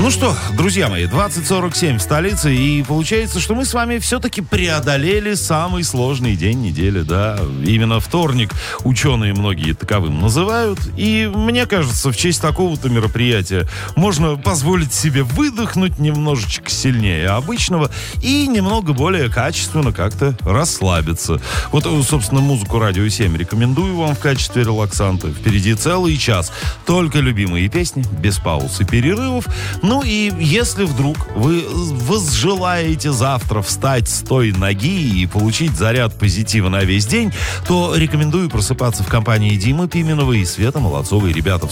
Ну что, друзья мои, 20:47 в столице, и получается, что мы с вами все-таки преодолели самый сложный день недели, да. Именно вторник ученые многие таковым называют, и мне кажется, в честь такого-то мероприятия можно позволить себе выдохнуть немножечко сильнее обычного и немного более качественно как-то расслабиться. Вот, собственно, музыку Радио 7 рекомендую вам в качестве релаксанта. Впереди целый час. Только любимые песни, без пауз и перерывов. Ну и если вдруг вы возжелаете завтра встать с той ноги и получить заряд позитива на весь день, то рекомендую просыпаться в компании Димы Пименова и Светы Молодцовой. Ребята